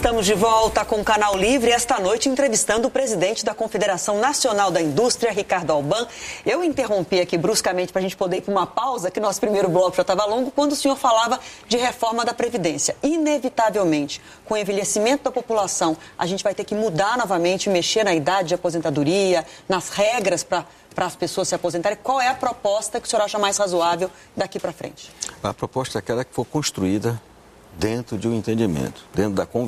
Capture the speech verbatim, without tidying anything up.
Estamos de volta com o Canal Livre, esta noite entrevistando o presidente da Confederação Nacional da Indústria, Ricardo Alban. Eu interrompi aqui bruscamente para a gente poder ir para uma pausa, que nosso primeiro bloco já estava longo, quando o senhor falava de reforma da Previdência. Inevitavelmente, com o envelhecimento da população, a gente vai ter que mudar novamente, mexer na idade de aposentadoria, nas regras para para as pessoas se aposentarem. Qual é a proposta que o senhor acha mais razoável daqui para frente? A proposta é aquela que for construída dentro de um entendimento, dentro da convivência.